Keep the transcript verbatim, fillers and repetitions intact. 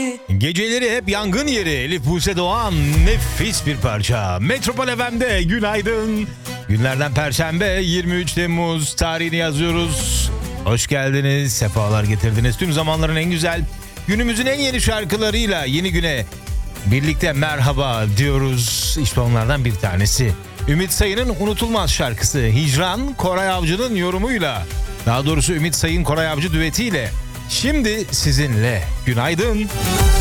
Geceleri hep yangın yeri Elif Buse Doğan nefis bir parça. Metropol F M'de günaydın. Günlerden Perşembe yirmi üç Temmuz tarihini yazıyoruz. Hoş geldiniz, sefalar getirdiniz. Tüm zamanların en güzel, günümüzün en yeni şarkılarıyla yeni güne birlikte merhaba diyoruz. İşte onlardan bir tanesi. Ümit Sayın'ın unutulmaz şarkısı Hicran, Koray Avcı'nın yorumuyla. Daha doğrusu Ümit Sayın Koray Avcı düetiyle. Şimdi sizinle günaydın.